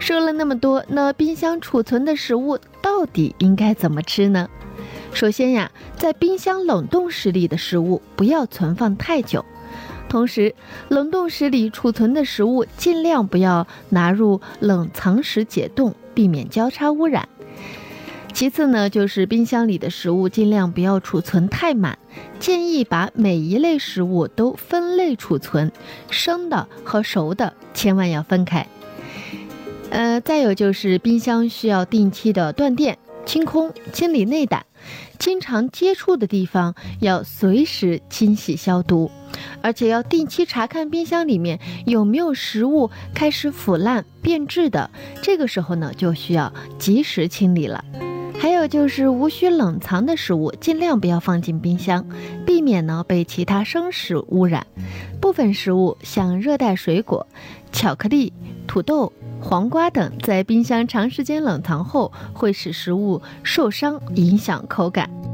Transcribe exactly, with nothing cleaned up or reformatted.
说了那么多，那冰箱储存的食物到底应该怎么吃呢？首先呀，在冰箱冷冻室里的食物不要存放太久，同时冷冻室里储存的食物尽量不要拿入冷藏室解冻，避免交叉污染。其次呢，就是冰箱里的食物尽量不要储存太满，建议把每一类食物都分类储存，生的和熟的千万要分开。呃，再有就是冰箱需要定期的断电、清空、清理内胆，经常接触的地方要随时清洗消毒，而且要定期查看冰箱里面有没有食物开始腐烂变质的，这个时候呢就需要及时清理了。还有就是无需冷藏的食物尽量不要放进冰箱，避免呢被其他生食污染。部分食物像热带水果、巧克力、土豆、黄瓜等，在冰箱长时间冷藏后会使食物受伤，影响口感。